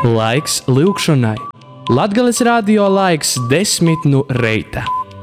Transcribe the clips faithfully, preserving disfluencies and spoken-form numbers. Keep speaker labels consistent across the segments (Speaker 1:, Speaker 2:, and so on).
Speaker 1: Laiks lūgšanai. Latgales radio laiks desmit no reita.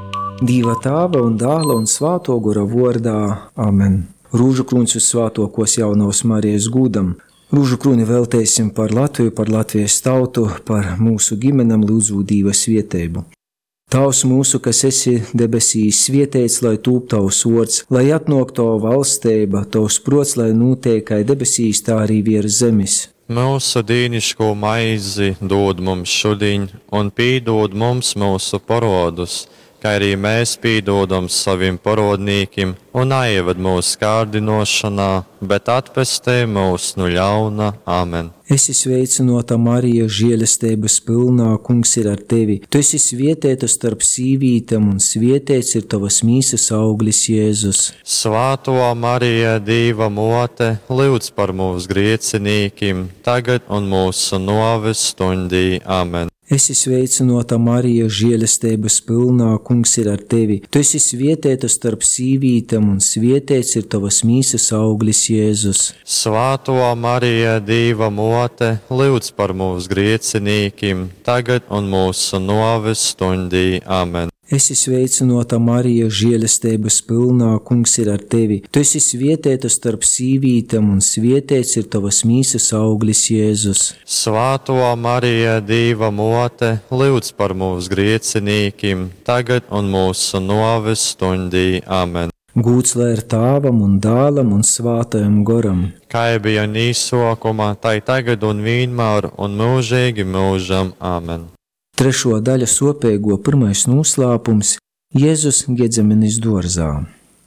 Speaker 2: Dieva tēva un dēla un svāto gara vārdā. Amen. Rūžu krūns uz svātokos jaunavas Marijas gūdam. Rūžu krūni veltēsim par Latviju, par Latvijas tautu, par mūsu ģimenam lūdzu Dieva svieteibu. Tavs mūsu, kas esi debesīs, svietēts, lai tūp tavs vārds, lai atnāk tava valstība, tavs prots, lai notiek kā debesīs, tā arī virs zemes.
Speaker 3: Mūsu dīniško maizi dod mums šodien, un pīdod mums mūsu parodus, kā arī mēs pīdodam saviem parodnīkiem, un aivad mūsu kārdinošanā, bet atpestē mūs no ļauna. Amen.
Speaker 2: Esi sveicināta, Marija, žēlastības pilnā, Kungs ir ar tevi. Tu esi svietēta starp sīvītēm, un svietēts ir tavas mīsas auglis, Jēzus.
Speaker 3: Svāto Marija, Dieva mote, lūdz par mūsu griecinīkiem, tagad un mūsu nāves stundī. Amen.
Speaker 2: Esi sveicināta, Marija, žēlastības pilnā, Kungs ir ar tevi. Tu esi svietēta starp sīvītēm, un svietēts ir tavas mīsas auglis, Jēzus.
Speaker 3: Svāto Marija, Dieva mote, lūdz par mūsu griecinīkiem, tagad un mūsu nāves stundī. Amen.
Speaker 2: Esi sveicināta, Marija, žēlastības pilnā, Kungs ir ar tevi. Tu esi svietēta starp sīvītēm, un svietēts ir tavas mīsas auglis, Jēzus.
Speaker 3: Svāto Marija, Dieva mote, lūdz par mūsu griecinīkiem, tagad un mūsu nāves stundī. Amen.
Speaker 2: Gūts lai ir Tēvam un Dēlam un Svātajam garam.
Speaker 3: Kā bija nīsokumā, tai tagad un vienmēr un mūžīgi mūžam. Amen.
Speaker 2: Trešo daļa sopēgo pirmais noslēpums – Jēzus Gedzemenes dārzā.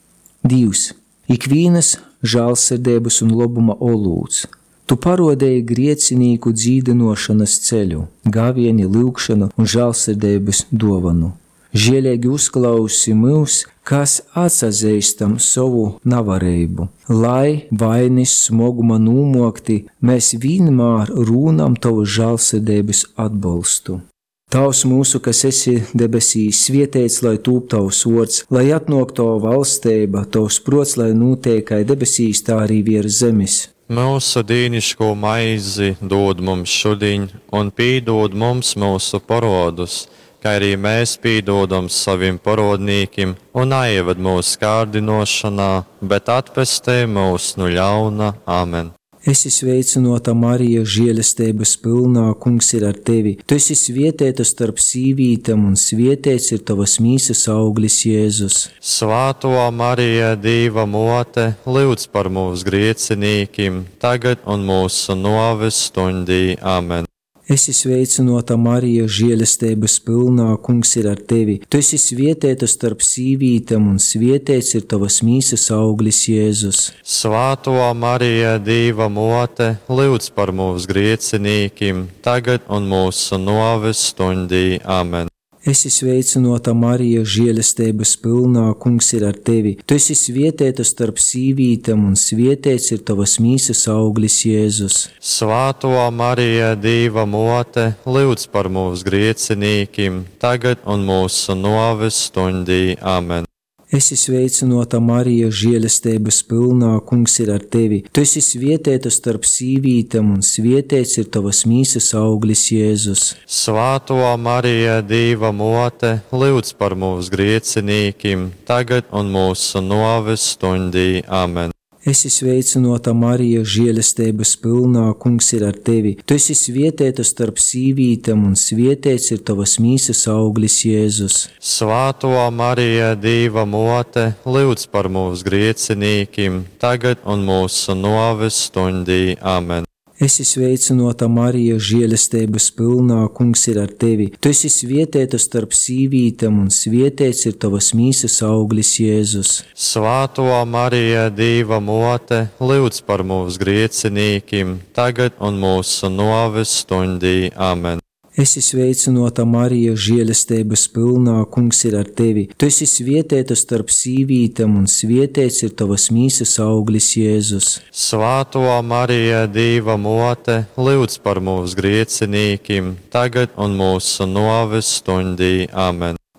Speaker 2: Dievs, ikvienas žēlsirdības un labuma olūts. Tu parodēji griecinīku dzīdinošanas ceļu, gavieni, lūgšanu un žēlsirdības dāvanu. Žēlīgi uzklausi mūs, kas atsazīstam savu nevarību. Lai vainis smoguma nūmokti, mēs vienmēr rūnam tavu žēlsirdības atbalstu. Tavs mūsu, kas esi debesīs, svietēts, lai tūp tavs vārds, lai atnāk tava valstība, tavs prots, lai notiek kā debesīs, tā arī virs zemes.
Speaker 3: Mūsu dīniško maizi dod mums šodien, un pīdod mums mūsu parodus, kā arī mēs pīdodam saviem parodnīkiem, un aivad mūsu kārdinošanā, bet atpestē mūs no ļauna. Amen.
Speaker 2: Esi sveicināta, Marija, žēlastības pilnā, Kungs ir ar tevi. Tu esi svietēta starp sīvītēm, un svietēts ir tavas mīsas auglis, Jēzus.
Speaker 3: Svāto Marija, Dieva mote, lūdz par mūsu griecinīkiem, tagad un mūsu nāves stundī. Amen.
Speaker 2: Esi sveicināta, Marija, žēlastības pilnā, Kungs ir ar tevi. Tu esi svietēta starp sīvītēm, un svietēts ir tavas mīsas auglis, Jēzus.
Speaker 3: Svāto Marija, Dieva mote, lūdz par mūsu griecinīkiem, tagad un mūsu nāves stundī. Amen.
Speaker 2: Esi sveicināta, Marija, žēlastības pilnā, Kungs ir ar tevi. Tu esi svietēta starp sīvītēm, un svietēts ir tavas mīsas auglis, Jēzus.
Speaker 3: Svāto Marija, Dieva mote, lūdz par mūsu griecinīkiem, tagad un mūsu nāves stundī. Amen.
Speaker 2: Esi sveicināta, Marija, žēlastības pilnā, Kungs ir ar tevi. Tu esi svietēta starp sīvītēm, un svietēts ir tavas mīsas auglis, Jēzus.
Speaker 3: Svāto Marija, Dieva mote, lūdz par mūsu griecinīkiem, tagad un mūsu nāves stundī. Amen.
Speaker 2: Esi sveicināta, Marija, žēlastības pilnā, Kungs ir ar tevi. Tu esi svietēta starp sīvītēm, un svietēts ir tavas mīsas auglis, Jēzus.
Speaker 3: Svāto Marija, Dieva mote, lūdz par mūsu griecinīkiem, tagad un mūsu nāves stundī. Amen.
Speaker 2: Esi sveicināta, Marija, žēlastības pilnā, Kungs ir ar tevi. Tu esi svietēta starp sīvītēm, un svietēts ir tavas mīsas auglis, Jēzus.
Speaker 3: Svāto Marija, Dieva mote, lūdz par mūsu griecinīkiem, tagad un mūsu nāves stundī. Amen.
Speaker 2: Esi sveicināta, Marija, žēlastības pilnā, Kungs ir ar tevi. Tu esi svietēta starp sīvītēm, un svietēts ir tavas mīsas auglis, Jēzus.
Speaker 3: Svāto Marija, Dieva mote, lūdz par mūsu griecinīkiem, tagad un mūsu nāves stundī. Amen.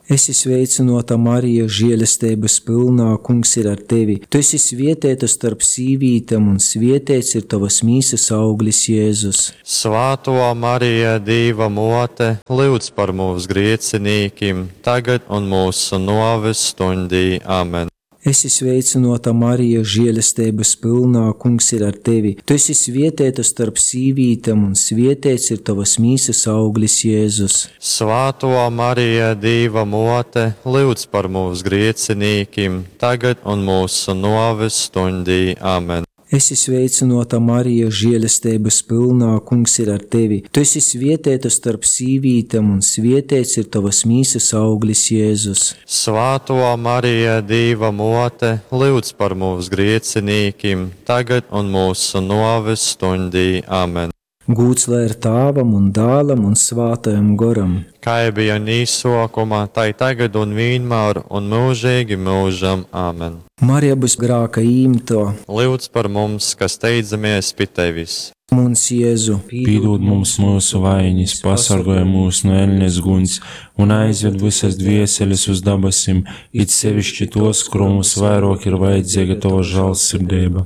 Speaker 2: Esi sveicināta, Marija, žēlastības pilnā, Kungs ir ar tevi. Tu esi svētīta starp sīvītēm, un svētīts ir tavas mīsas auglis, Jēzus.
Speaker 3: Svētā Marija, Dieva mote, lūdz par mums griecinīkiem, tagad un mūsu nāves stundī. Amen.
Speaker 2: Esi sveicināta, Marija, žēlastības pilnā, Kungs ir ar tevi. Tu esi svētīta starp sīvītēm, un svētīts ir tavas mīsas auglis, Jēzus.
Speaker 3: Svētā Marija, Dieva mote, lūdz par mums griecinīkiem, tagad un mūsu nāves stundī. Amen.
Speaker 2: Esi sveicināta, Marija, žēlastības pilnā, Kungs ir ar tevi. Tu esi svētīta starp sīvītēm, un svētīts ir tavas mīsas auglis, Jēzus.
Speaker 3: Svētā Marija, Dieva mote, lūdz par mums griecinīkiem, tagad un mūsu nāves stundī. Amen.
Speaker 2: Gūts lai ir Tēvam un Dēlam un Svētajam Garam.
Speaker 3: Kā bija nīsokumā, tai tagad un vienmēr un mūžīgi mūžam. Amen.
Speaker 2: Marija būs grāka īmto.
Speaker 3: Lūdz par mums, kas steidzamies pie tevis.
Speaker 2: Mums, Jēzu,
Speaker 4: Piedod mums mūsu vainas, pasargāj mūs no ēļņas guns un aizved visas dvieseles uz dabasim, it sevišķi tos, kuros mums vairāk ir vajadzīga tava žēlsirdība.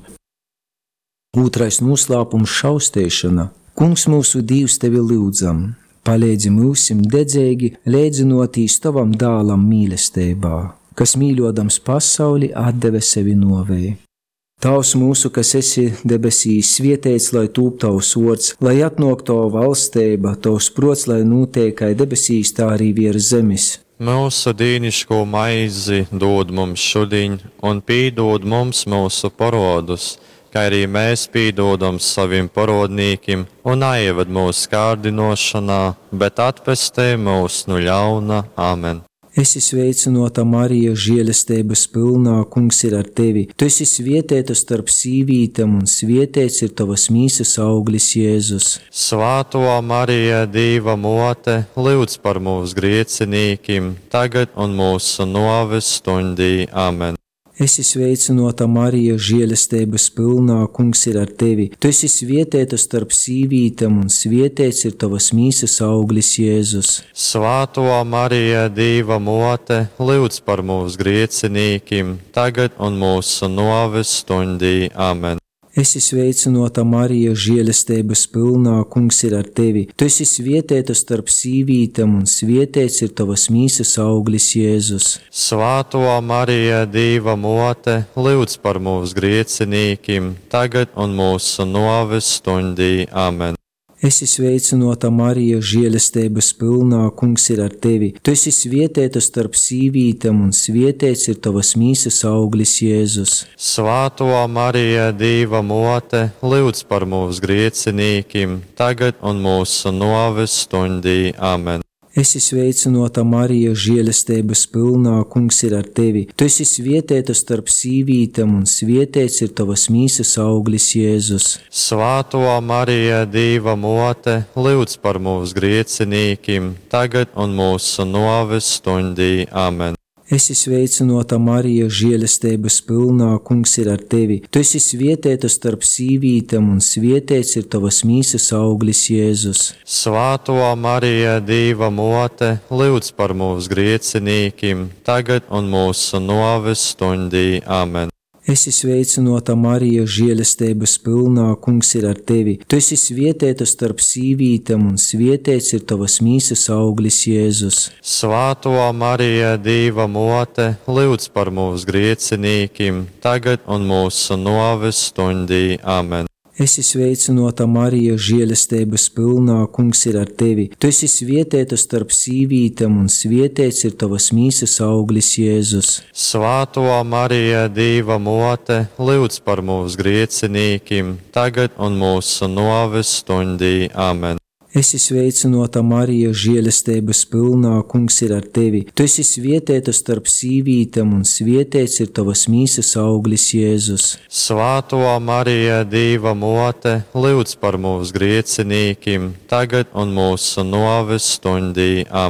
Speaker 2: Otrais noslēpums - šaustēšana. Kungs, mūsu Dievs, tevi lūdzam, palīdzi mūsim dedzīgi līdzinotīs tavam dēlam mīlestībā, kas mīļodams pasauli atdeve sevi novēji. Tavs mūsu, kas esi debesīs, svētīts lai tūp tavs vārds, lai atnāk tava valstība, tavs prots, lai notiek kā debesīs, tā arī virs zemes.
Speaker 3: Mūsu dīniško maizi dod mums šodien, un piedod mums mūsu parodus, kā arī mēs piedodam saviem parodnīkiem, un neieved mūsu kārdinošanā, bet atpestē mūs no ļauna. Amen.
Speaker 2: Esi sveicināta, Marija, žēlastības pilnā, Kungs ir ar tevi. Tu esi svētīta starp sīvītēm, un svētīts ir tavas mīsas auglis, Jēzus.
Speaker 3: Svētā Marija, Dieva mote, lūdz par mums griecinīkiem, tagad un mūsu nāves stundī. Amen.
Speaker 2: Esi sveicināta, Marija, žēlastības pilnā, Kungs ir ar tevi. Tu esi svētīta starp sīvītēm, un svētīts ir tavas mīsas auglis, Jēzus.
Speaker 3: Svētā Marija, Dieva mote, lūdz par mums griecinīkiem, tagad un mūsu nāves stundī. Amen.
Speaker 2: Esi sveicināta, Marija, žēlastības pilnā, Kungs ir ar tevi. Tu esi svētīta starp sīvītēm, un svētīts ir tavas mīsas auglis, Jēzus.
Speaker 3: Svētā Marija, Dieva mote, lūdz par mums griecinīkiem, tagad un mūsu nāves stundī. Amen.
Speaker 2: Esi sveicināta, Marija, žēlastības pilnā, Kungs ir ar tevi. Tu esi svētīta starp sīvītēm, un svētīts ir tavas mīsas auglis, Jēzus.
Speaker 3: Svētā Marija, Dieva mote, lūdz par mums griecinīkiem, tagad un mūsu nāves stundī. Amen.
Speaker 2: Esi sveicināta, Marija, žēlastības pilnā, Kungs ir ar tevi. Tu esi svētīta starp sīvītēm, un svētīts ir tavas mīsas auglis, Jēzus.
Speaker 3: Svētā Marija, Dieva mote, lūdz par mums griecinīkiem, tagad un mūsu nāves stundī. Amen.
Speaker 2: Esi sveicināta, Marija, žēlastības pilnā, Kungs ir ar tevi. Tu esi svētīta starp sīvītēm, un svētīts ir tavas mīsas auglis, Jēzus.
Speaker 3: Svētā Marija, Dieva mote, lūdz par mums griecinīkiem, tagad un mūsu nāves stundī. Amen.
Speaker 2: Esi sveicināta, Marija, žēlastības pilnā, Kungs ir ar tevi. Tu esi svētīta starp sīvītēm, un svētīts ir tavas mīsas auglis, Jēzus.
Speaker 3: Svētā Marija, Dieva mote, lūdz par mums griecinīkiem, tagad un mūsu nāves stundī. Amen.
Speaker 2: Esi sveicināta, Marija, žēlastības pilnā, Kungs ir ar tevi. Tu esi svētīta starp sīvītēm, un svētīts ir tavas mīsas auglis, Jēzus.
Speaker 3: Svētā Marija, Dieva mote, lūdz par mums griecinīkiem, tagad un mūsu nāves stundī. Amen.
Speaker 2: Esi sveicināta, Marija, žēlastības pilnā, Kungs ir ar tevi. Tu esi svētīta starp sīvītēm, un svētīts ir tavas mīsas auglis, Jēzus.
Speaker 3: Svētā Marija, Dieva mote, lūdz par mums griecinīkiem, tagad un mūsu nāves stundī. Amen.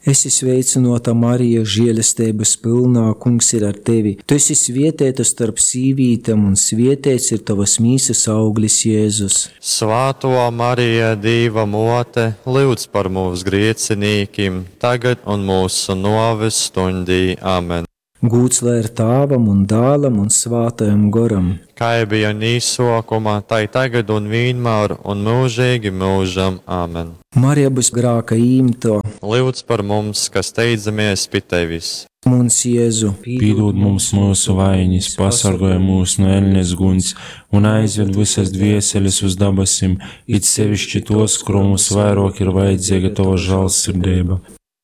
Speaker 2: Esi sveicināta, Marija, žēlastības pilnā, Kungs ir ar tevi. Tu esi svētīta starp sīvītēm, un svētīts ir tavas mīsas auglis, Jēzus.
Speaker 3: Svāto Marija, Dieva mote, lūdz par mūs griecinīkim, tagad un mūsu nāves stundī. Amen.
Speaker 2: Gūts lai ir Tēvam un Dēlam un Svētajam Garam.
Speaker 3: Kā bija nīsokumā, tai tagad un vienmēr un mūžīgi mūžam. Amen.
Speaker 2: Marija būs grāka īmto.
Speaker 3: Lūdz par mums, kas steidzamies pie tevis.
Speaker 2: Mums, Jēzu,
Speaker 4: Piedod mums mūsu vainas, pasargāj mūs no ēļņas guņas un aizved visas dvieseles uz dabasim, it sevišķi tos, kurom mums vairāk ir vajadzīga tava žēlsirdība.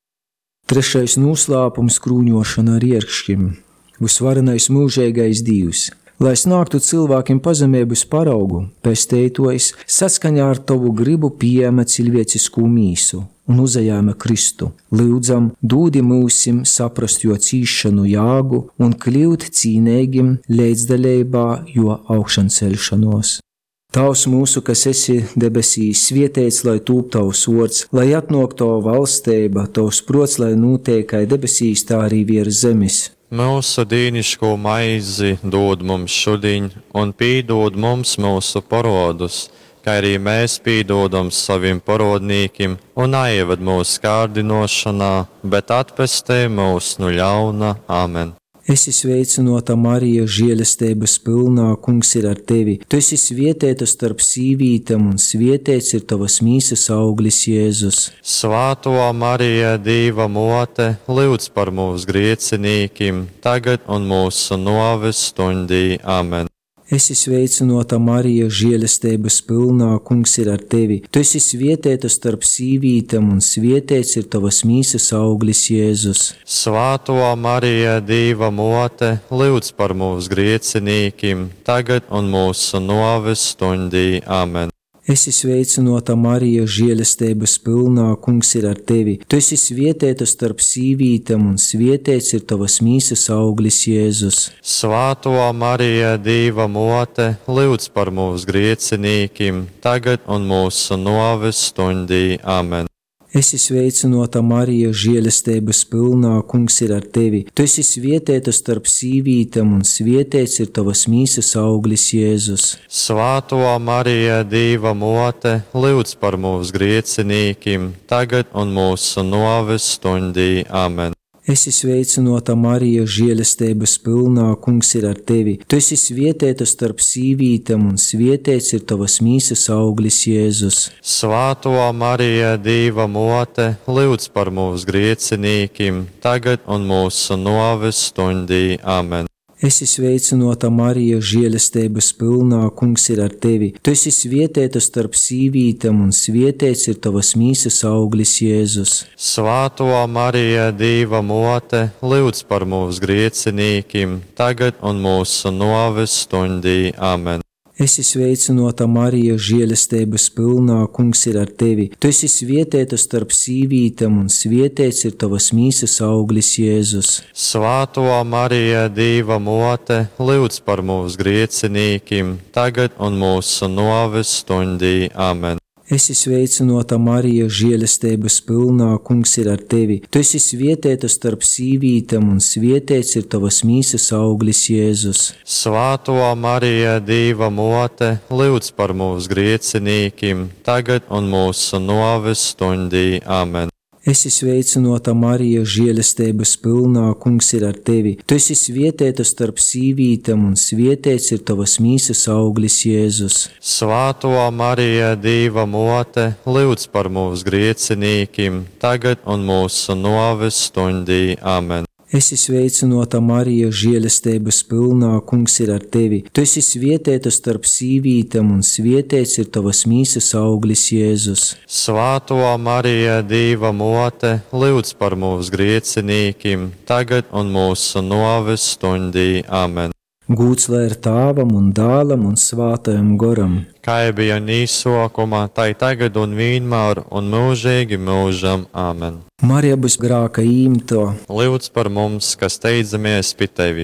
Speaker 2: Trešais noslēpums - krūņošana ar iekšķim. Visvarenais mūžīgais Dievs. Lai snāktu cilvēkiem pazemības paraugu, pestētojas, saskaņā ar tavu gribu pieņēma cilvēcisku mīsu un uzajāma Kristu. Lūdzam, dūdi mūsim saprast jo cīšanu jāgu un kļūt cīnīgim līdzdalībā jo augšan celšanos. Tavs mūsu, kas esi debesīs, svētīts, lai tūp tavs vārds, lai atnāk tava valstība, tavs prots, lai notiek kā debesīs, tā arī virs zemes.
Speaker 3: Mūsu dīniško maizi dod mums šodien, un piedod mums mūsu parodus, kā arī mēs piedodam saviem parodnīkiem, un aieved mūsu kārdinošanā, bet atpestē mūs no ļauna. Amen.
Speaker 2: Esi sveicināta, Marija, žēlastības pilnā, Kungs ir ar tevi. Tu esi svētīta starp sīvītēm, un svētīts ir tavas mīsas auglis, Jēzus.
Speaker 3: Svāto Marija, Dieva mote, lūdz par mūsu griecinīkiem, tagad un mūsu nāves stundī. Amen.
Speaker 2: Esi sveicināta, Marija, žēlastības pilnā, Kungs ir ar tevi. Tu esi svētīta starp sīvītēm, un svētīts ir tavas mīsas auglis, Jēzus.
Speaker 3: Svāto Marija, Dieva mote, lūdz par mūsu griecinīkiem, tagad un mūsu nāves stundī. Amen.
Speaker 2: Esi sveicināta, Marija, žēlastības pilnā, Kungs ir ar tevi. Tu esi svētīta starp sīvītēm, un svētīts ir tavas mīsas auglis, Jēzus.
Speaker 3: Svāto Marija, Dieva mote, lūdz par mūsu griecinīkiem, tagad un mūsu nāves stundī. Amen.
Speaker 2: Esi sveicināta, Marija, žēlastības pilnā, Kungs ir ar tevi. Tu esi svētīta starp sīvītēm, un svētīts ir tavas mīsas auglis, Jēzus.
Speaker 3: Svāto Marija, Dieva mote, lūdz par mūsu griecinīkiem, tagad un mūsu nāves stundī. Amen.
Speaker 2: Esi sveicināta, Marija, žēlastības pilnā, Kungs ir ar tevi. Tu esi svētīta starp sīvītēm, un svētīts ir tavas mīsas auglis, Jēzus.
Speaker 3: Svāto Marija, Dieva mote, lūdz par mūsu griecinīkiem, tagad un mūsu nāves stundī. Amen.
Speaker 2: Esi sveicināta, Marija, žēlastības pilnā, Kungs ir ar tevi. Tu esi svētīta starp sīvītēm, un svētīts ir tavas mīsas auglis, Jēzus.
Speaker 3: Svāto Marija, Dieva mote, lūdz par mūsu griecinīkiem, tagad un mūsu nāves stundī. Amen.
Speaker 2: Esi sveicināta, Marija, žēlastības pilnā, Kungs ir ar tevi. Tu esi svētīta starp sīvītēm, un svētīts ir tavas mīsas auglis, Jēzus.
Speaker 3: Svāto Marija, Dieva mote, lūdz par mūsu griecinīkiem, tagad un mūsu nāves stundī. Amen.
Speaker 2: Esi sveicināta, Marija, žēlastības pilnā, Kungs ir ar tevi. Tu esi svētīta starp sīvītēm, un svētīts ir tavas mīsas auglis, Jēzus.
Speaker 3: Svāto Marija, Dieva mote, lūdz par mūsu griecinīkiem, tagad un mūsu nāves stundī. Amen.
Speaker 2: Esi sveicināta, Marija, žēlastības pilnā, Kungs ir ar tevi. Tu esi svētīta starp sīvītēm, un svētīts ir tavas mīsas auglis, Jēzus.
Speaker 3: Svāto Marija, Dieva mote, lūdz par mūsu griecinīkiem, tagad un mūsu nāves stundī. Amen.
Speaker 2: Esi sveicināta, Marija, žēlastības pilnā, Kungs ir ar tevi. Tu esi svētīta starp sīvītēm, un svētīts ir tavas mīsas auglis, Jēzus.
Speaker 3: Svāto Marija, Dieva mote, lūdz par mūsu griecinīkiem, tagad un mūsu nāves stundī. Amen.
Speaker 2: Gūts lai ir Tēvam un Dēlam un Svētajam Garam.
Speaker 3: Kā bija nīsokumā, tai tagad un vienmēr un mūžīgi mūžam. Amen.
Speaker 2: Marija būs grāka īmto.
Speaker 3: Lūdz par mums, kas steidzamies pie tevis.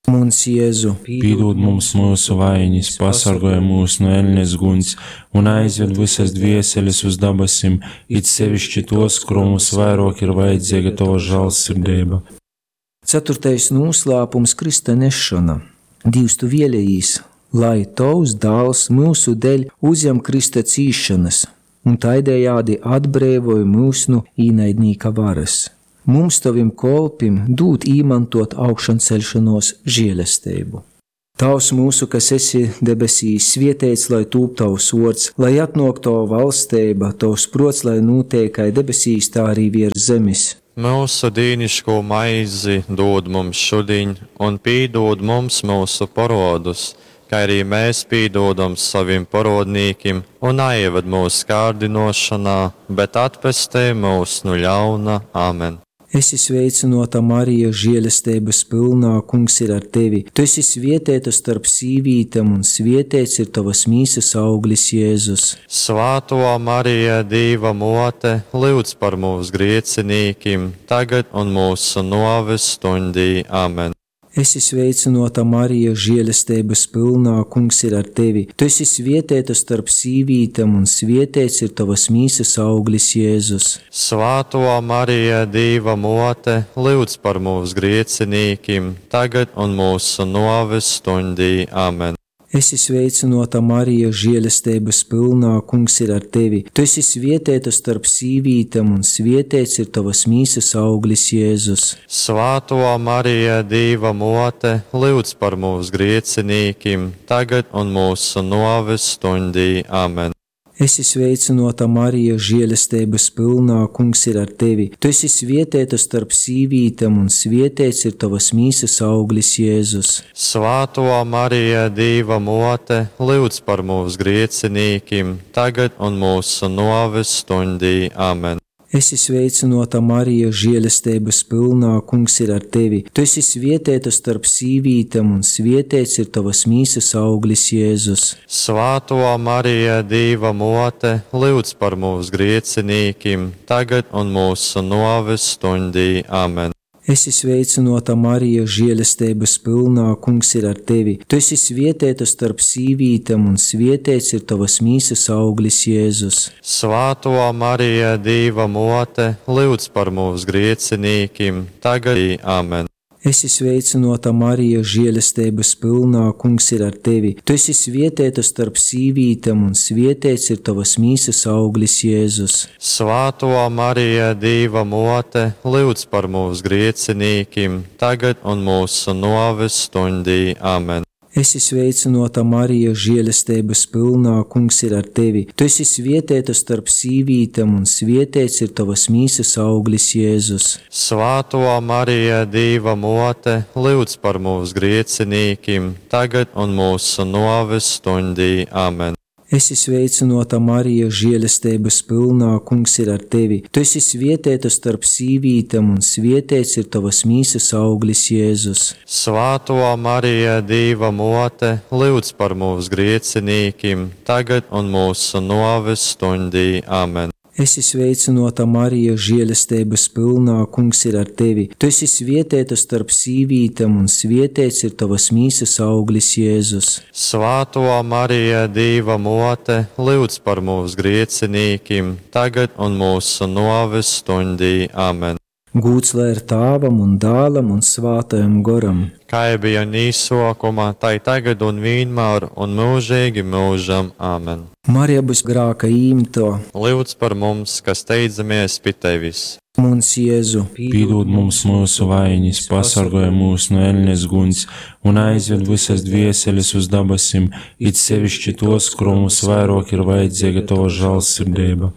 Speaker 2: Mums Jēzu,
Speaker 4: Piedod mums mūsu vainas, pasargāj mūs no ēļņas guņas un aizved visas dvieseles uz dabasim, it sevišķi tos, kurom visvairāk ir vajadzīga tava žēlsirdība.
Speaker 2: Ceturtais noslēpums - Krista nešana. Dievs, tu vēlējies, lai tavs dēls mūsu dēļ uzņem Krista cīšanas un taidējādi atbrīvoja mūs no īnaidnieka varas. Mums tavim kolpim dūt īmantot augšan celšanos žēlastību. Tavs mūsu, kas esi debesīs, svētīts, lai tūp tavs vārds, lai atnāk tava valstība, tavs prots, lai notiek kā debesīs, tā arī virs zemes.
Speaker 3: Mūsu dīniško maizi dod mums šodien, un piedod mums mūsu parodus, kā arī mēs piedodam saviem parodnīkiem, un aieved mūsu kārdinošanā, bet atpestē mūs no ļauna. Āmen.
Speaker 2: Esi sveicinota Marija, žēlastības pilnā, Kungs ir ar tevi. Tu esi svētīta starp sīvītēm, un svētīts ir tavas mīsas auglis Jēzus.
Speaker 3: Svāto Marija, Dieva mote, lūdz par mūsu griecinīkiem, tagad un mūsu noves stundī. Āmen.
Speaker 2: Esi sveicinota Marija, žēlastības pilnā, Kungs ir ar tevi. Tu esi svētīta starp sīvītēm, un svētīts ir tavas mīsas auglis Jēzus.
Speaker 3: Svāto Marija, Dieva mote, lūdz par mūsu griecinīkiem, tagad un mūsu noves stundī. Āmen.
Speaker 2: Esi sveicinota Marija, žēlastības pilnā, Kungs ir ar tevi. Tu esi svētīta starp sīvītēm, un svētīts ir tavas mīsas auglis Jēzus.
Speaker 3: Svāto Marija, Dieva mote, lūdz par mūsu griecinīkiem, tagad un mūsu noves stundī. Āmen.
Speaker 2: Esi sveicinota Marija, žēlastības pilnā, Kungs ir ar tevi. Tu esi svētīta starp sīvītēm, un svētīts ir tavas mīsas auglis Jēzus.
Speaker 3: Svāto Marija, Dieva mote, lūdz par mūsu griecinīkiem, tagad un mūsu noves stundī. Āmen.
Speaker 2: Esi sveicinota Marija, žēlastības pilnā, Kungs ir ar tevi. Tu esi svētīta starp sīvītēm, un svētīts ir tavas mīsas auglis Jēzus.
Speaker 3: Svāto Marija, Dieva mote, lūdz par mūsu griecinīkiem, tagad un mūsu noves stundī. Āmen.
Speaker 2: Esi sveicinota Marija, žēlastības pilnā, Kungs ir ar tevi. Tu esi svētīta starp sīvītēm, un svētīts ir tavas mīsas auglis Jēzus.
Speaker 3: Svāto Marija, Dieva mote, lūdz par mūsu griecinīkiem, tagad. Āmen.
Speaker 2: Esi sveicinota Marija, žēlastības pilnā, Kungs ir ar tevi. Tu esi svētīta starp sīvītēm, un svētīts ir tavas mīsas auglis Jēzus.
Speaker 3: Svāto Marija, Dieva mote, lūdz par mūsu griecinīkiem, tagad un mūsu noves stundī. Āmen.
Speaker 2: Esi sveicinota Marija, žēlastības pilnā, Kungs ir ar tevi. Tu esi svētīta starp sīvītēm, un svētīts ir tavas mīsas auglis Jēzus.
Speaker 3: Svāto Marija, Dieva mote, lūdz par mūsu griecinīkiem, tagad un mūsu noves stundī. Āmen.
Speaker 2: Esi sveicinota Marija, žēlastības pilnā, Kungs ir ar tevi. Tu esi svētīta starp sīvītēm, un svētīts ir tavas mīsas auglis Jēzus.
Speaker 3: Svāto Marija, Dieva mote, lūdz par mūsu griecinīkiem, tagad un mūsu noves stundī. Āmen.
Speaker 2: Esi sveicinota Marija, žēlastības pilnā, Kungs ir ar tevi. Tu esi svētīta starp sīvītēm, un svētīts ir tavas mīsas auglis Jēzus.
Speaker 3: Svāto Marija, Dieva mote, lūdz par mūsu griecinīkiem, tagad un mūsu noves stundī. Āmen.
Speaker 2: Gūts lai ir Tēvam un Dēlam un Svētajam Garam.
Speaker 3: Kā bija nīsokumā, tai tagad un vienmēr un mūžīgi mūžam. Āmen.
Speaker 2: Marija būs grāka īmto.
Speaker 3: Lūdz par mums, kas steidzamies pie tevis.
Speaker 2: Mums Jēzu,
Speaker 4: Piedod mums mūsu vainas, pasargāj mūs no ēļņas guņas un aizved visas dvieseles uz dabasim, it sevišķi tos, kurom visvairāk ir vajadzīga tava žēlsirdība.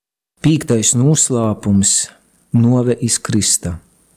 Speaker 2: Pīktais noslēpums - nove iz Krista.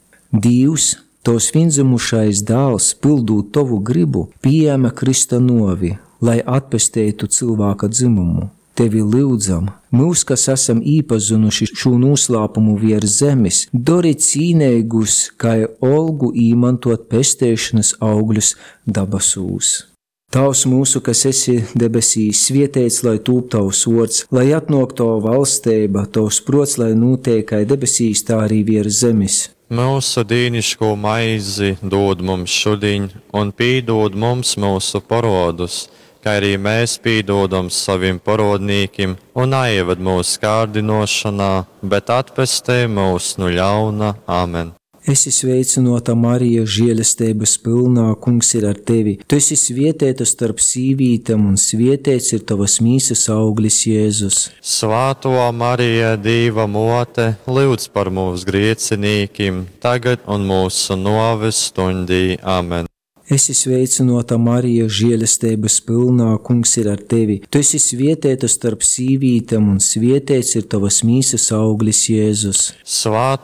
Speaker 2: Dievs, tos vienzimušais dēls, pildot tavu gribu, pieņēma Krista novi, lai atpestētu cilvēka dzimumu. Tevi lūdzam, mūs, kas esam īpazinuši šo noslēpumu virs zemes, dori cīnīgus, kā olgu īmantot pestēšanas augļus dabasūs. Tavs mūsu, kas esi debesīs, svētīts, lai tūp tavs vārds, lai atnāk tava valstība, tavs prots, lai notiek kā debesīs, tā arī virs zemes.
Speaker 3: Mūsu dīniško maizi dod mums šodien, un piedod mums mūsu parodus, kā arī mēs piedodam saviem parodnīkiem, un neieved mūsu kārdinošanā, bet atpestē mūs no ļauna. Āmen!
Speaker 2: Esi sveicināta, Marija, žēlastības pilnā, Kungs ir ar tevi. Tu esi svētīta starp sīvītēm, un svētīts ir tavas mīsas auglis, Jēzus.
Speaker 3: Svāto Marija, Dieva mote, lūdz par mūsu griecinīkiem, tagad un mūsu noves stundī. Āmen!
Speaker 2: Esi sveicināta, Marija, žēlastības pilnā, Kungs ir ar tevi. Tu esi svētīta starp sīvītēm, un svētīts ir tavas mīsas auglis, Jēzus.
Speaker 3: Svāto